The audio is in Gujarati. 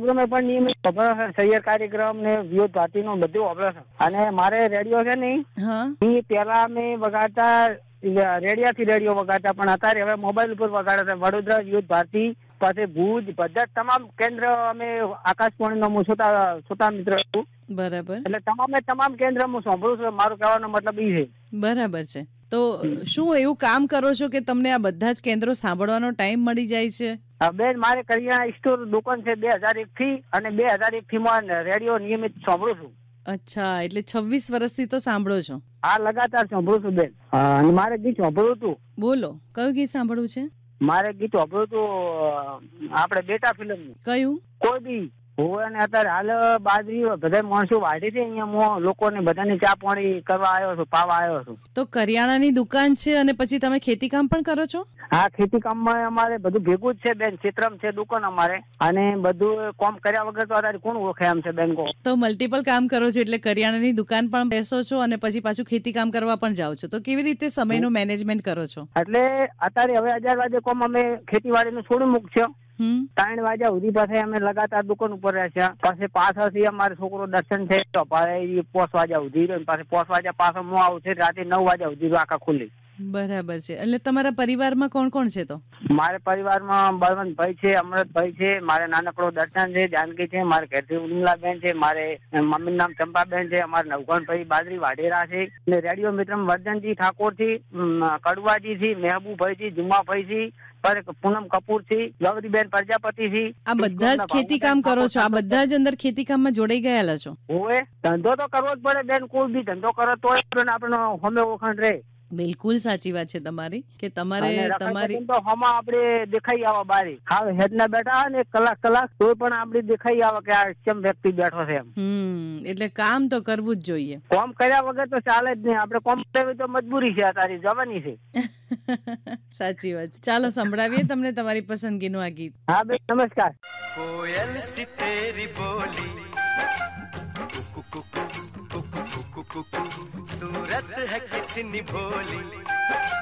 કાર્યક્રમ પણ નિયમિત ખબર છે, સૈયર કાર્યક્રમ ને વિરોધ ભારતીનો બધું વાપરે છે. અને મારે રેડિયો છે ને એ પેલા અમે વગાડતા રેડિયો વગાડતા, પણ અત્યારે હવે મોબાઈલ ઉપર વગાડે છે. વડોદરા વિરોધ ભારતી પાસે ભુજ બધા તમામ કેન્દ્ર અમે આકાશવાણીનો શ્રોતા મિત્ર છું. બરાબર. એટલે તમામ કેન્દ્ર હું સાંભળું છું. મારું કહેવાનો મતલબ એ છે. બરાબર છે. તો શું એવું કામ કરો છો કે તમને આ બધા જ કેન્દ્રો સાંભળવાનો ટાઈમ મળી જાય છે? બેન, મારે કરિયાણા સ્ટોર દુકાન છે 2001 થી, અને 2001 થી હું રેડિયો નિયમિત સાંભળું છું. અચ્છા, એટલે 26 વર્ષથી તો સાંભળો છો? હા, લગાતાર સાંભળું છું બેન. અને મારે ગીત સાંભળવું હતું. બોલો, કયું ગીત સાંભળવું છે? મારે ગીત સાંભળવું હતું આપણે બેટા ફિલ્મ. કયું? કોઈ બી હોય. અને અત્યારે હાલ બાજરી બધા માણસો વાઢી છે અહીંયા, હું લોકોને બધાને ચા પાણી કરવા આવ્યો છું, પાવા આવ્યો છું. તો કરિયાણાની દુકાન છે અને પછી તમે ખેતી કામ પણ કરો છો? હા, ખેતી કામમાં અમારે બધું ભેગું જ છે બેન. ચિત્રમ છે દુકાન અમારે, અને બધું કામ કર્યા વગર તો અત્યારે કોણ ઓળખે એમ છે બેન. તો મલ્ટિપલ કામ કરો છો, એટલે કરિયાણાની દુકાન પણ બેસો છો અને પછી પાછું ખેતી કામ કરવા પણ જાઓ છો. તો કેવી રીતે સમયનું મેનેજમેન્ટ કરો છો? એટલે અત્યારે હવે 11 વાગે કોમ અમે ખેતીવાડીનું છોડી મૂકશો. 3 વાગ્યા સુધી પાસે અમે લગાતાર દુકાન ઉપર રહ્યા છે. પછી પાછળથી અમારે છોકરો દર્શન છે તો 5 વાગ્યા સુધી રહ્યો. પાછું 5 વાગ્યા પાછો હું આવું છે રાતે 9 વાગ્યા સુધી આખા ખુલ્લી. બરાબર છે. એટલે તમારા પરિવારમાં કોણ કોણ છે? તો મારે પરિવારમાં બળવંતભાઈ છે, અમૃતભાઈ છે, મારે નાનકડો દર્શન છે, જાનકી છે, મારે ઘરથી ઉર્મિલાબેન છે, મારે મમ્મીનું નામ ચંપાબેન છે, અમારે નવઘણભાઈ બાજરી વાઢેરા છે, અને રેડિયો મિત્ર વર્ધનજી ઠાકોર થી, કડવાજી થી, મહેબૂભાઈ થી, જુમાભાઈ થી, પૂનમ કપૂર થી, ગૌરીબેન પ્રજાપતિ થી. આ બધા જ ખેતી કામ કરો છો? આ બધા જ અંદર ખેતી કામમાં જોડાઈ ગયેલા છો? હોય, ધંધો તો કરવો જ પડે બેન. કોઈ બી ધંધો કરો તો આપણે હમે ઓળખાણ રહે. બિલકુલ સાચી વાત છે તમારી, કે તમારે તમારી તો હમા આપણે દેખાઈ આવા બારી. હા, હેડના બેઠા હોય ને કલાક તો પણ આપણે દેખાઈ આવે કે આ કેમ વ્યક્તિ બેઠો છે એમ. એટલે કામ તો કરવું જ જોઈએ. કામ કર્યા વગર તો ચાલે જ નહીં. આપણે કામ કરવી તો મજબૂરી છે, તારી જવાની છે. સાચી વાત. ચાલો સંભળાવીએ તમને તમારી પસંદગીનું આ ગીત. હા બેન, નમસ્કાર. કોયલ સી તેરી બોલી, सूरत है कितनी भोली।